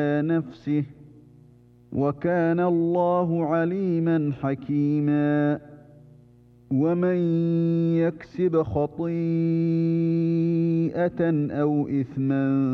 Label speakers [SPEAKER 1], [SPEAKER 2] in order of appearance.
[SPEAKER 1] نفسه وكان الله عليما حكيما ومن يكسب خطيئة أو إثما